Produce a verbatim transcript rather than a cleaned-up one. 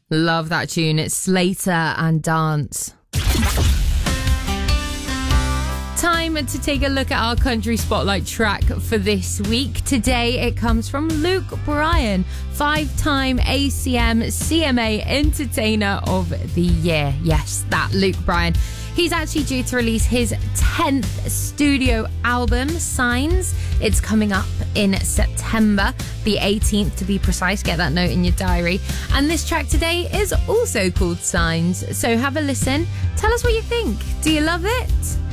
Love that tune. It's Slater and Dance. Time to take a look at our country spotlight track for this week. Today it comes from Luke Bryan, five-time A C M C M A Entertainer of the Year. Yes, that Luke Bryan. He's actually due to release his tenth studio album, Signs. It's coming up in September, the eighteenth to be precise. Get that note in your diary. And this track today is also called Signs. So have a listen. Tell us what you think. Do you love it?